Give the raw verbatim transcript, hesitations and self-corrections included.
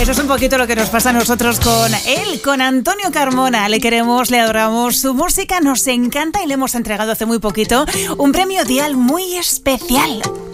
Eso es un poquito lo que nos pasa a nosotros con él, con Antonio Carmona. Le queremos, le adoramos, su música nos encanta y le hemos entregado hace muy poquito un premio Dial muy especial.